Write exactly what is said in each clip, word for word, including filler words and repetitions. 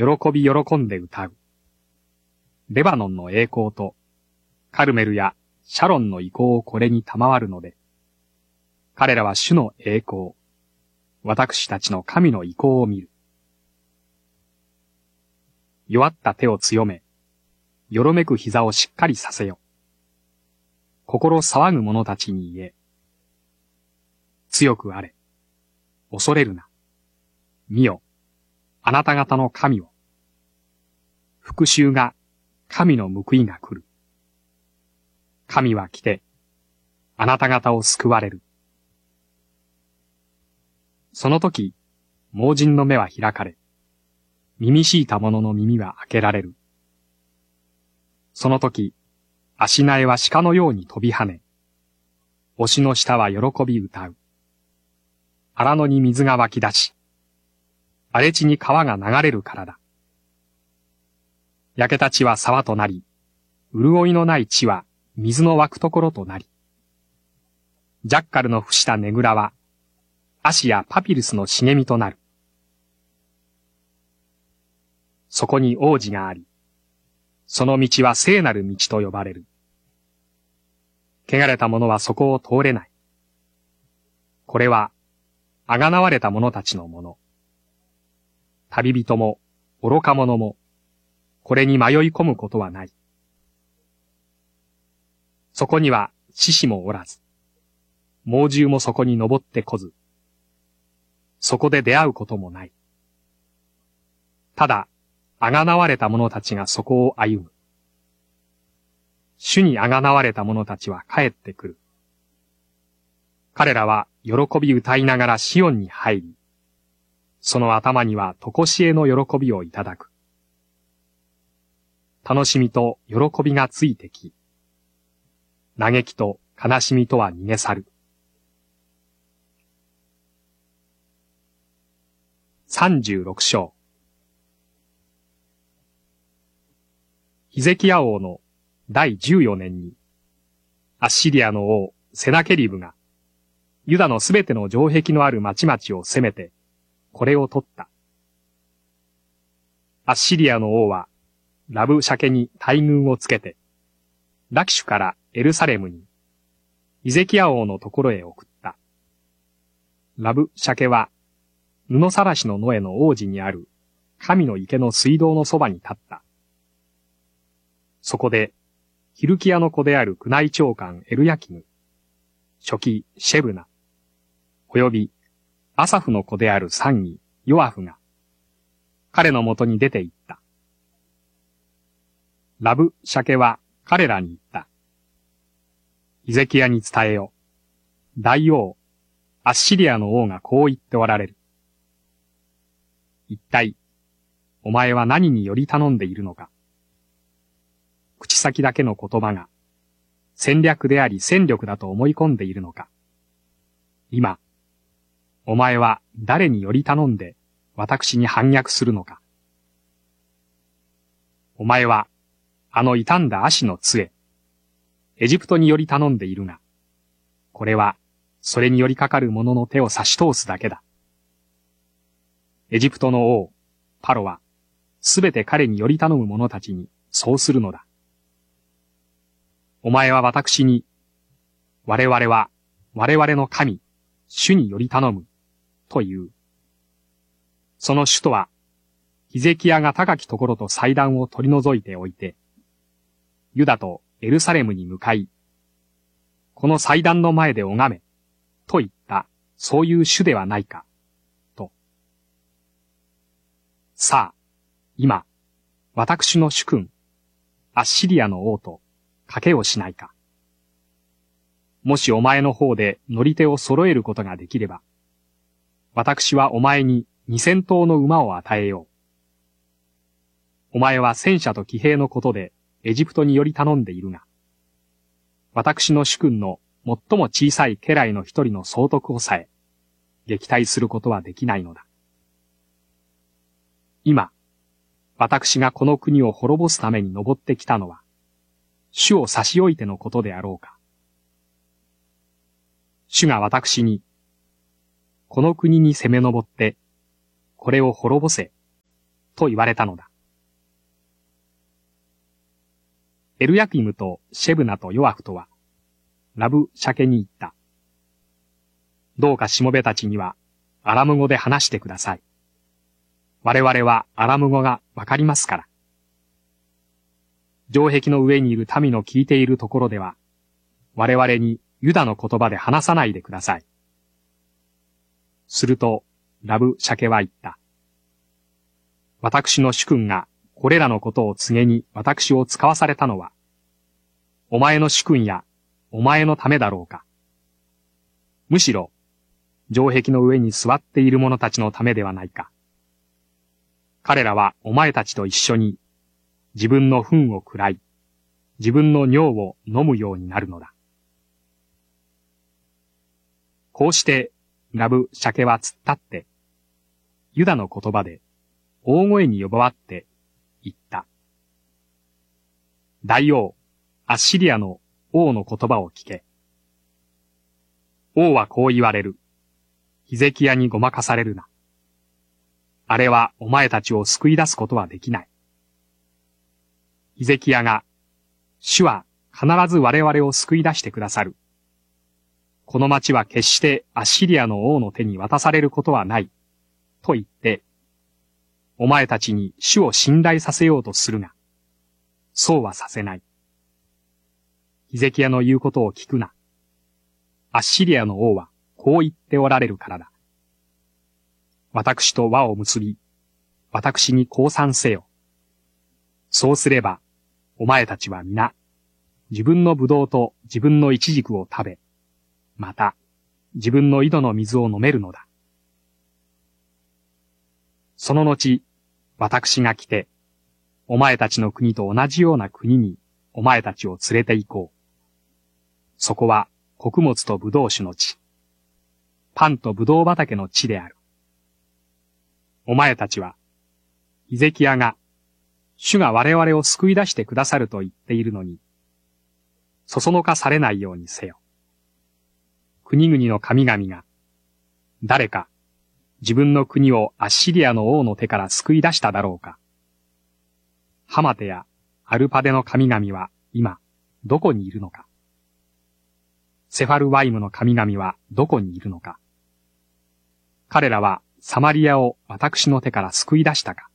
喜び喜んで歌う。レバノンの栄光と、カルメルやシャロンの意向をこれに賜るので、彼らは主の栄光、私たちの神の意向を見る。弱った手を強め、よろめく膝をしっかりさせよ。心騒ぐ者たちに言え。強くあれ。恐れるな。見よ。あなた方の神を。復讐が、神の報いが来る。神は来て、あなた方を救われる。その時、盲人の目は開かれ、耳しいた者の耳は開けられる。その時、足苗は鹿のように飛び跳ね、推しの下は喜び歌う。荒野に水が湧き出し、荒れ地に川が流れるからだ。焼けた地は沢となり、潤いのない地は水の湧くところとなり、ジャッカルの伏したねぐらは、葦やパピルスの茂みとなる。そこに王子があり、その道は聖なる道と呼ばれる。汚れた者はそこを通れない。これは、あがなわれた者たちのもの。旅人も、愚か者も、これに迷い込むことはない。そこには、獅子もおらず、猛獣もそこに登ってこず、そこで出会うこともない。ただ、あがなわれた者たちがそこを歩む。主にあがなわれた者たちは帰ってくる。彼らは喜び歌いながらシオンに入り、その頭にはとこしえの喜びをいただく。楽しみと喜びがついてき、嘆きと悲しみとは逃げ去る。三十六章。ヒゼキヤ王の第十四年に、アッシリアの王セナケリブが、ユダのすべての城壁のある町々を攻めて、これを取った。アッシリアの王は、ラブシャケに大軍をつけて、ラキシュからエルサレムに、ヒゼキヤ王のところへ送った。ラブシャケは、布さらしの野への王子にある、神の池の水道のそばに立った。そこで、ヒルキヤの子である宮内長官エルヤキム、初期シェブナ、およびアサフの子である三位ヨアフが、彼のもとに出て行った。ラブシャケは彼らに言った。ヒゼキヤに伝えよ。大王、アッシリアの王がこう言っておられる。一体、お前は何により頼んでいるのか。口先だけの言葉が、戦略であり戦力だと思い込んでいるのか。今、お前は誰により頼んで私に反逆するのか。お前は、あの傷んだ足の杖、エジプトにより頼んでいるが、これは、それによりかかる者の手を差し通すだけだ。エジプトの王、パロは、すべて彼により頼む者たちにそうするのだ。お前は私に、我々は我々の神、主により頼む、という。その主とは、ヒゼキヤが高きところと祭壇を取り除いておいて、ユダとエルサレムに向かい、この祭壇の前で拝め、と言った、そういう主ではないか、と。さあ、今、私の主君、アッシリアの王と、賭けをしないか。もしお前の方で乗り手を揃えることができれば、私はお前に二千頭の馬を与えよう。お前は戦車と騎兵のことでエジプトにより頼んでいるが、私の主君の最も小さい家来の一人の総督をさえ、撃退することはできないのだ。今、私がこの国を滅ぼすために登ってきたのは、主を差し置いてのことであろうか。主が私に、この国に攻め上って、これを滅ぼせ、 と言われたのだ。エルヤキムとシェブナとヨアフとは、ラブシャケに言った。どうかしもべたちには、アラム語で話してください。我々はアラム語がわかりますから。城壁の上にいる民の聞いているところでは、我々にユダの言葉で話さないでください。すると、ラブシャケは言った。私の主君がこれらのことを告げに私を使わされたのは、お前の主君やお前のためだろうか。むしろ、城壁の上に座っている者たちのためではないか。彼らはお前たちと一緒に自分の糞を喰らい、自分の尿を飲むようになるのだ。こうして、ラブシャケは突っ立って、ユダの言葉で大声に呼ばわって言った。大王、アッシリアの王の言葉を聞け。王はこう言われる。ヒゼキヤにごまかされるな。あれはお前たちを救い出すことはできない。ヒゼキヤが、主は必ず我々を救い出してくださる。この町は決してアッシリアの王の手に渡されることはない。と言って、お前たちに主を信頼させようとするが、そうはさせない。ヒゼキヤの言うことを聞くな。アッシリアの王はこう言っておられるからだ。私と輪を結び、私に降参せよ。そうすれば、お前たちは皆、自分の葡萄と自分のイチジクを食べ、また、自分の井戸の水を飲めるのだ。その後、私が来て、お前たちの国と同じような国にお前たちを連れて行こう。そこは穀物と葡萄酒の地、パンと葡萄畑の地である。お前たちは、ヒゼキヤが、主が我々を救い出してくださると言っているのに、そそのかされないようにせよ。国々の神々が、誰か自分の国をアッシリアの王の手から救い出しただろうか。ハマテやアルパデの神々は今どこにいるのか。セファルワイムの神々はどこにいるのか。彼らはサマリアを私の手から救い出したか。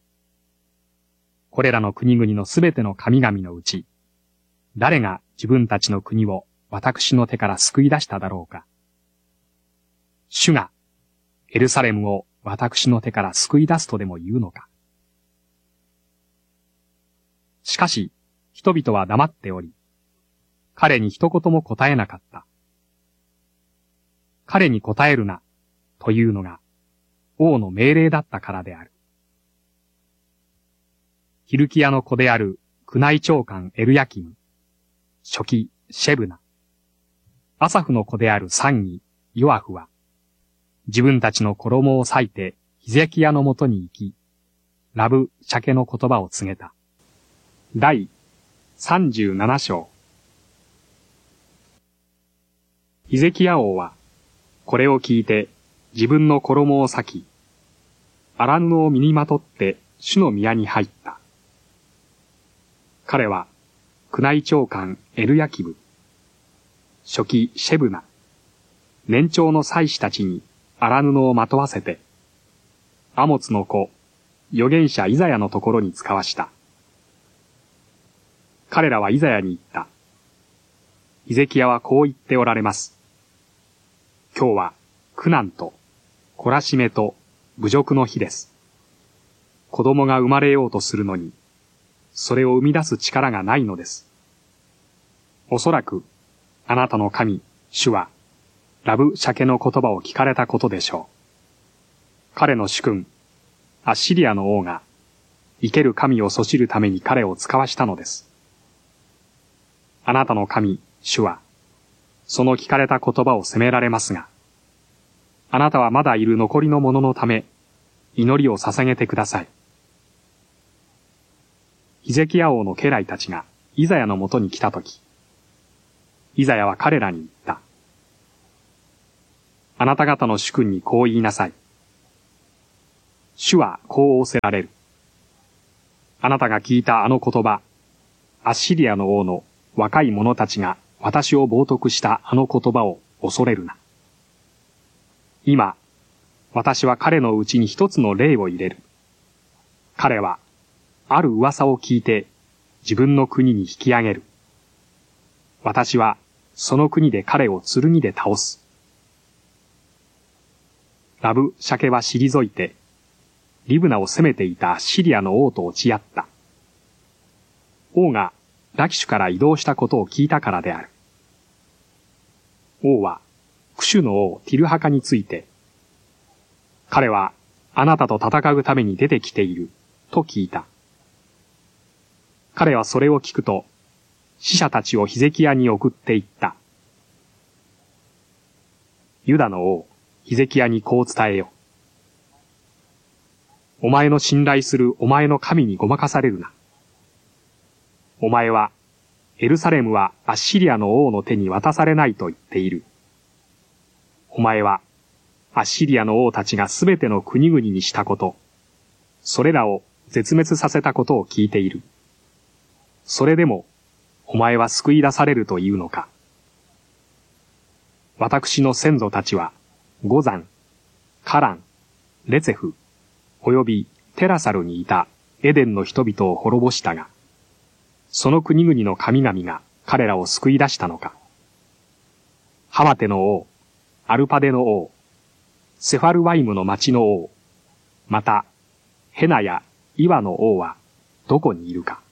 これらの国々のすべての神々のうち、誰が自分たちの国を私の手から救い出しただろうか。主がエルサレムを私の手から救い出すとでも言うのか。しかし、人々は黙っており、彼に一言も答えなかった。彼に答えるな、というのが、王の命令だったからである。ヒルキヤの子である宮内長官エルヤキム、書記シェブナ、アサフの子である参議ヨアフは、自分たちの衣を裂いてヒゼキヤのもとに行き、ラブシャケの言葉を告げた。第さんじゅうなな章。ヒゼキヤ王は、これを聞いて自分の衣を裂き、荒布を身にまとって主の宮に入った。彼は、宮内長官エルヤキブ、書記シェブナ、年長の祭司たちに荒布をまとわせて、アモツの子、預言者イザヤのところに使わした。彼らはイザヤに言った。ヒゼキヤはこう言っておられます。今日は苦難と懲らしめと侮辱の日です。子供が生まれようとするのに、それを生み出す力がないのです。おそらく、あなたの神、主は、ラブシャケの言葉を聞かれたことでしょう。彼の主君、アッシリアの王が、生ける神をそしるために彼を使わしたのです。あなたの神、主は、その聞かれた言葉を責められますが、あなたはまだいる残りの者のため、祈りを捧げてください。ヒゼキヤ王の家来たちがイザヤのもとに来たとき、イザヤは彼らに言った。あなた方の主君にこう言いなさい。主はこう仰せられる。 あなたが聞いたあの言葉、アッシリアの王の若い者たちが私を冒涜したあの言葉を恐れるな。今、私は彼のうちに一つの例を入れる。彼は、ある噂を聞いて自分の国に引き上げる。私は、その国で彼を剣で倒す。ラブシャケは退いて、リブナを攻めていたシリアの王と落ち合った。王がラキシュから移動したことを聞いたからである。王は、クシュの王ティルハカについて、彼はあなたと戦うために出てきている、と聞いた。彼はそれを聞くと、使者たちをヒゼキヤに送っていった。ユダの王、ヒゼキヤにこう伝えよ。お前の信頼するお前の神にごまかされるな。お前は、エルサレムはアッシリアの王の手に渡されないと言っている。お前は、アッシリアの王たちがすべての国々にしたこと、それらを絶滅させたことを聞いている。それでも、お前は救い出されるというのか。私の先祖たちは、ゴザン、カラン、レツェフ、およびテラサルにいたエデンの人々を滅ぼしたが、その国々の神々が彼らを救い出したのか。ハマテの王、アルパデの王、セファルワイムの町の王、また、ヘナやイワの王はどこにいるか。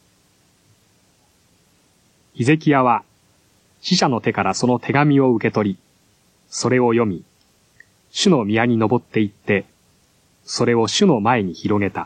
ヒゼキヤは、使者の手からその手紙を受け取り、それを読み、主の宮に登って行って、それを主の前に広げた。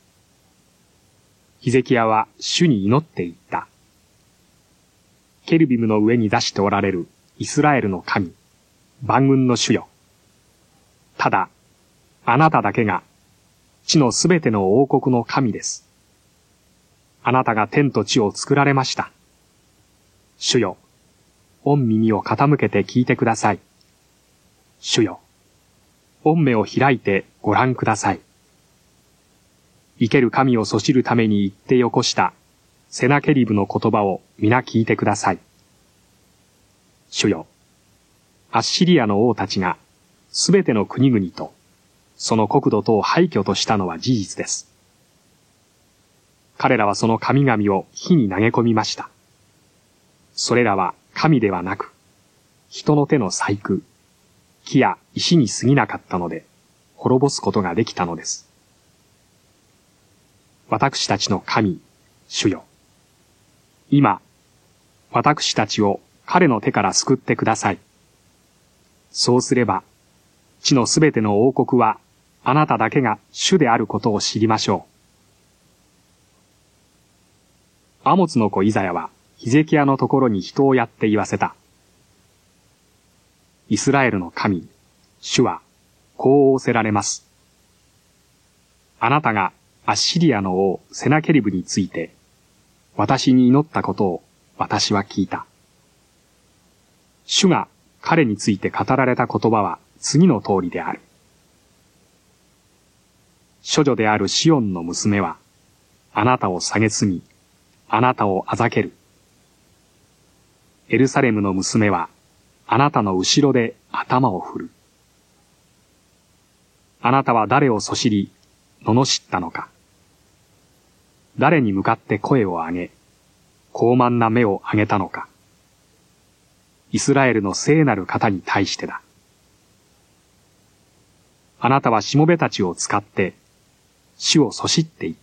ヒゼキヤは主に祈っていった。ケルビムの上に座しておられるイスラエルの神、万軍の主よ。ただ、あなただけが、地のすべての王国の神です。あなたが天と地を作られました。主よ、御耳を傾けて聞いてください。主よ、御目を開いてご覧ください。生ける神をそしるために言ってよこしたセナケリブの言葉を皆聞いてください。主よ、アッシリアの王たちがすべての国々とその国土とを廃墟としたのは事実です。彼らはその神々を火に投げ込みました。それらは神ではなく、人の手の細工、木や石に過ぎなかったので、滅ぼすことができたのです。私たちの神、主よ。今、私たちを彼の手から救ってください。そうすれば、地のすべての王国は、あなただけが主であることを知りましょう。アモツの子イザヤは、ヒゼキヤのところに人をやって言わせた。イスラエルの神、主は、こう仰せられます。あなたがアッシリアの王セナケリブについて、私に祈ったことを私は聞いた。主が彼について語られた言葉は次の通りである。処女であるシオンの娘は、あなたを蔑み、あなたをあざける。エルサレムの娘は、あなたの後ろで頭を振る。あなたは誰をそしり、罵ったのか。誰に向かって声を上げ、高慢な目を上げたのか。イスラエルの聖なる方に対してだ。あなたはしもべたちを使って、主をそしっていった。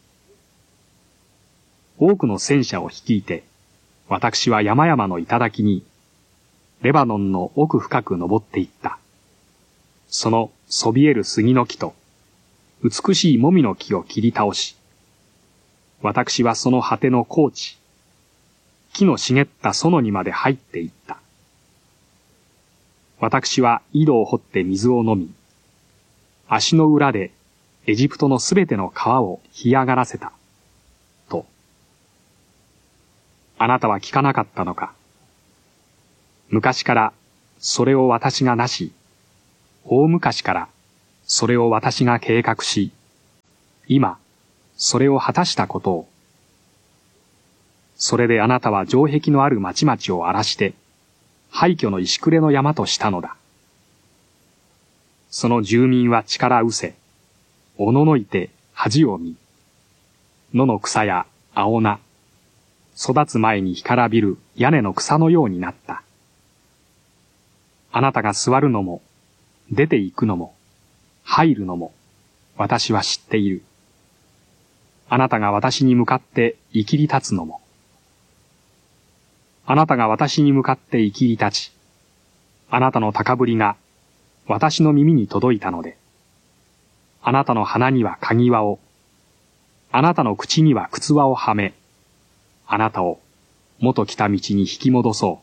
多くの戦車を率いて、私は山々の頂に、レバノンの奥深く登っていった。そのそびえる杉の木と、美しいもみの木を切り倒し、私はその果ての高地、木の茂った園にまで入っていった。私は井戸を掘って水を飲み、足の裏でエジプトのすべての川を干上がらせた。と。あなたは聞かなかったのか。昔からそれを私がなし、大昔からそれを私が計画し、今、 それを果たしたことを。それであなたは城壁のある町々を荒らして、廃墟の石暮れの山としたのだ。その住民は力うせ、おののいて恥を見。野の草や青菜、育つ前に干からびる屋根の草のようになった。あなたが座るのも、出て行くのも、入るのも、私は知っている。あなたが私に向かって生きり立つのも。あなたが私に向かって生きり立ち、あなたの高ぶりが私の耳に届いたので、あなたの鼻には鍵輪を、あなたの口には靴輪をはめ、あなたを元来た道に引き戻そう。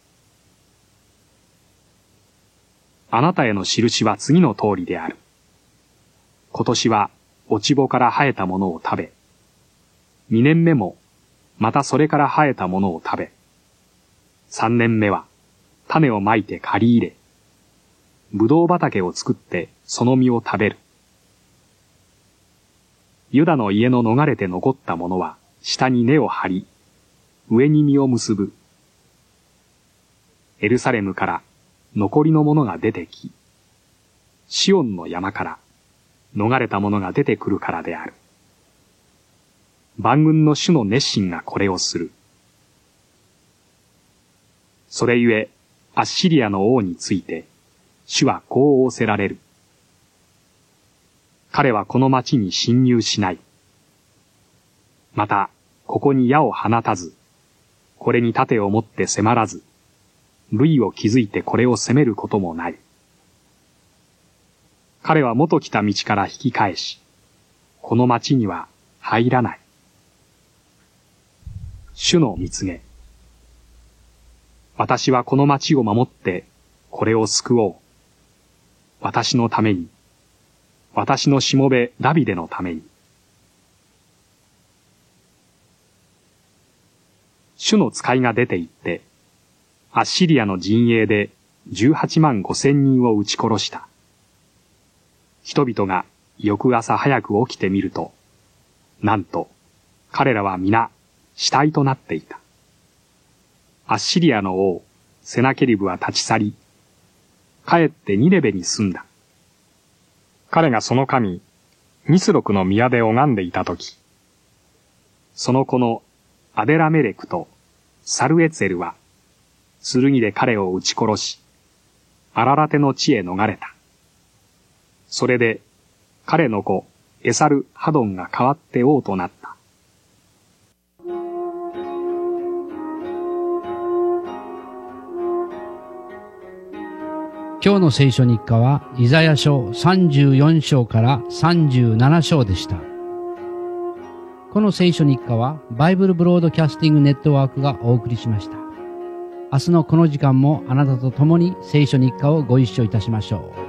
あなたへの印は次の通りである。今年は落ち穂から生えたものを食べ、二年目もまたそれから生えたものを食べ、三年目は種をまいて刈り入れ、ぶどう畑を作ってその実を食べる。ユダの家の逃れて残ったものは下に根を張り、上に実を結ぶ。エルサレムから残りのものが出てき、シオンの山から逃れたものが出てくるからである。万軍の主の熱心がこれをする。それゆえ、アッシリアの王について、主はこう仰せられる。彼はこの町に侵入しない。また、ここに矢を放たず、これに盾を持って迫らず、塁を築いてこれを攻めることもない。彼は元来た道から引き返し、この町には入らない。主の蜜げ。私はこの町を守って、これを救おう。私のために、私のしもべダビデのために。主の使いが出て行って、アッシリアの陣営で十八万五千人を撃ち殺した。人々が翌朝早く起きてみると、なんと彼らは皆死体となっていた。アッシリアの王セナケリブは立ち去り、帰ってニネベに住んだ。彼がその神ニスロクの宮で拝んでいたとき、その子のアデラメレクとサルエツェルは剣で彼を撃ち殺し、アララテの地へ逃れた。それで彼の子エサルハドンが代わって王となった。 今日の聖書日課はイザヤ書さんじゅうよん章からさんじゅうなな章でした。この聖書日課はバイブルブロードキャスティングネットワークがお送りしました。明日のこの時間もあなたと共に聖書日課をご一緒いたしましょう。